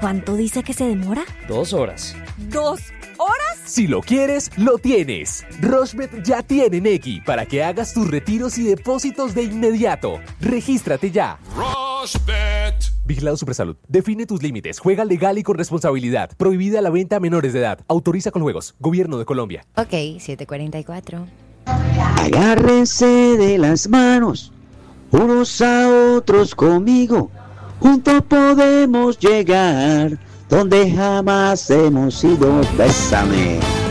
¿Cuánto dice que se demora? 2 horas. ¿2 horas? Si lo quieres, lo tienes. Rushbet ya tiene Nequi para que hagas tus retiros y depósitos de inmediato. Regístrate ya. Rushbet. Vigilado Supersalud. Define tus límites. Juega legal y con responsabilidad. Prohibida la venta a menores de edad. Autoriza con juegos. Gobierno de Colombia. Ok, 7:44. Agárrense de las manos, unos a otros conmigo. Juntos podemos llegar donde jamás hemos ido. Bésame.